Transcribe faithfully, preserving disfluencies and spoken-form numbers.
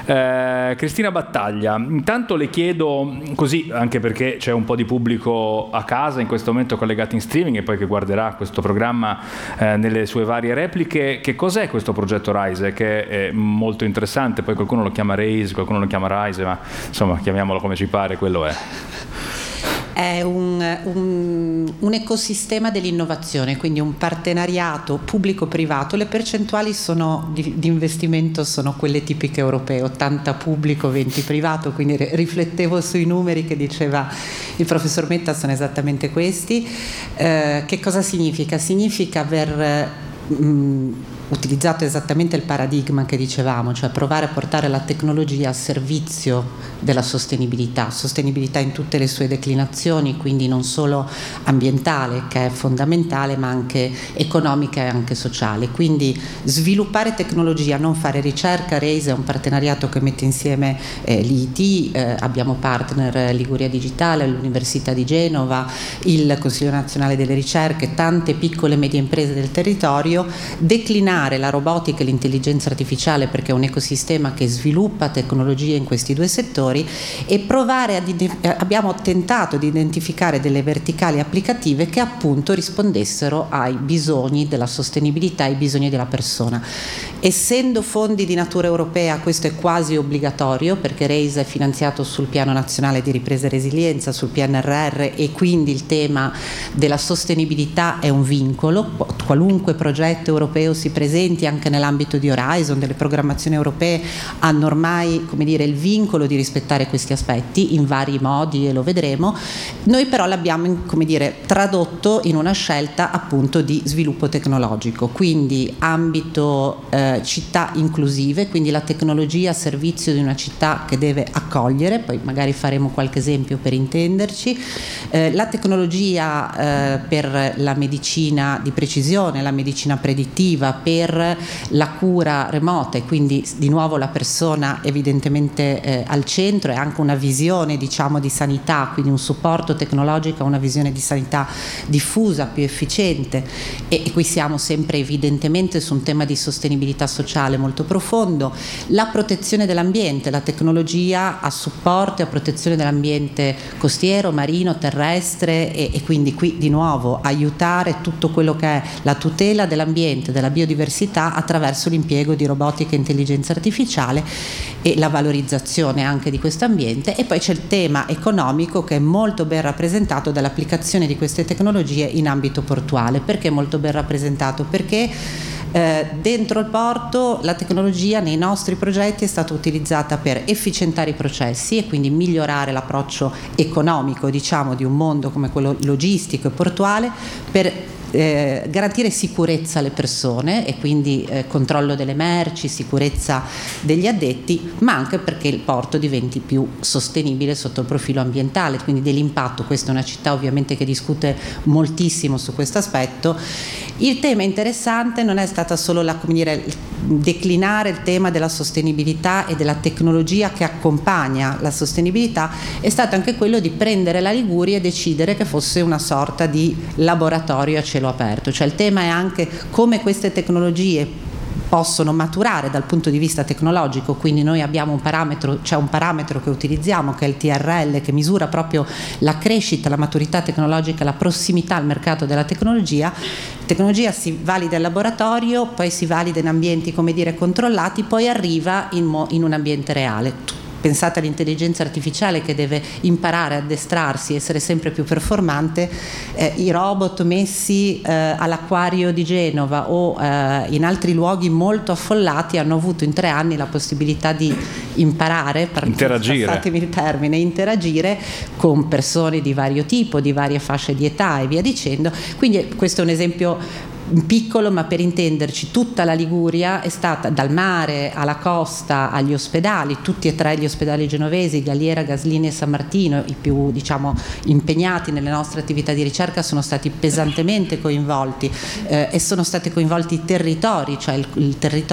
Eh, Cristina Battaglia, intanto le chiedo così, anche perché c'è un po' di pubblico a casa in questo momento collegato in streaming e poi che guarderà questo programma eh, nelle sue varie repliche, che cos'è questo progetto RISE, che è molto interessante, poi qualcuno lo chiama RAISE, qualcuno lo chiama RISE, ma insomma chiamiamolo come ci pare, quello è. È un, un, un ecosistema dell'innovazione, quindi un partenariato pubblico-privato. Le percentuali sono, di, di investimento sono quelle tipiche europee, ottanta pubblico, venti privato, quindi riflettevo sui numeri che diceva il professor Metta, sono esattamente questi. Eh, che cosa significa? Significa aver mh, utilizzato esattamente il paradigma che dicevamo, cioè provare a portare la tecnologia a servizio della sostenibilità, sostenibilità in tutte le sue declinazioni, quindi non solo ambientale, che è fondamentale, ma anche economica e anche sociale. Quindi sviluppare tecnologia, non fare ricerca. RAISE è un partenariato che mette insieme eh, l'I T, eh, abbiamo partner Liguria Digitale, l'Università di Genova, il Consiglio Nazionale delle Ricerche, tante piccole e medie imprese del territorio, declinare la robotica e l'intelligenza artificiale, perché è un ecosistema che sviluppa tecnologie in questi due settori, e provare a abbiamo tentato di identificare delle verticali applicative che appunto rispondessero ai bisogni della sostenibilità, ai bisogni della persona. Essendo fondi di natura europea, questo è quasi obbligatorio, perché RAISE è finanziato sul Piano Nazionale di Ripresa e Resilienza, sul P N R R, e quindi il tema della sostenibilità è un vincolo. Qualunque progetto europeo si presenti, anche nell'ambito di Horizon, delle programmazioni europee, hanno ormai, come dire, il vincolo di rispettare questi aspetti in vari modi, e lo vedremo. Noi però l'abbiamo, come dire, tradotto in una scelta appunto di sviluppo tecnologico, quindi ambito eh, città inclusive, quindi la tecnologia a servizio di una città che deve accogliere, poi magari faremo qualche esempio per intenderci, eh, la tecnologia eh, per la medicina di precisione, la medicina predittiva, per la cura remota, e quindi di nuovo la persona evidentemente eh, al centro, e anche una visione, diciamo, di sanità, quindi un supporto tecnologico a una visione di sanità diffusa, più efficiente, e, e qui siamo sempre evidentemente su un tema di sostenibilità sociale molto profondo. La protezione dell'ambiente, la tecnologia a supporto e a protezione dell'ambiente costiero, marino, terrestre, e, e quindi qui di nuovo aiutare tutto quello che è la tutela dell'ambiente, della biodiversità, attraverso l'impiego di robotica e intelligenza artificiale e la valorizzazione anche di questo ambiente. E poi c'è il tema economico, che è molto ben rappresentato dall'applicazione di queste tecnologie in ambito portuale. Perché molto ben rappresentato? Perché eh, dentro il porto la tecnologia nei nostri progetti è stata utilizzata per efficientare i processi e quindi migliorare l'approccio economico, diciamo, di un mondo come quello logistico e portuale, per Eh, garantire sicurezza alle persone, e quindi eh, controllo delle merci, sicurezza degli addetti, ma anche perché il porto diventi più sostenibile sotto il profilo ambientale, quindi dell'impatto. Questa è una città ovviamente che discute moltissimo su questo aspetto. Il tema interessante non è stata solo la, come dire, declinare il tema della sostenibilità e della tecnologia che accompagna la sostenibilità, è stato anche quello di prendere la Liguria e decidere che fosse una sorta di laboratorio a cielo aperto. Cioè il tema è anche come queste tecnologie possono maturare dal punto di vista tecnologico, quindi noi abbiamo un parametro, c'è un parametro che utilizziamo, che è il T R L, che misura proprio la crescita, la maturità tecnologica, la prossimità al mercato della tecnologia. La tecnologia si valida in laboratorio, poi si valida in ambienti, come dire, controllati, poi arriva in, mo- in un ambiente reale. Pensate all'intelligenza artificiale che deve imparare a addestrarsi, essere sempre più performante. Eh, i robot messi eh, all'acquario di Genova o eh, in altri luoghi molto affollati hanno avuto in tre anni la possibilità di imparare, interagire, passatemi il termine, interagire con persone di vario tipo, di varie fasce di età e via dicendo. Quindi questo è un esempio piccolo, ma per intenderci tutta la Liguria è stata, dal mare alla costa agli ospedali, tutti e tre gli ospedali genovesi, Galliera, Gaslini e San Martino, i più, diciamo, impegnati nelle nostre attività di ricerca, sono stati pesantemente coinvolti eh, e sono stati coinvolti i territori, cioè il, il territorio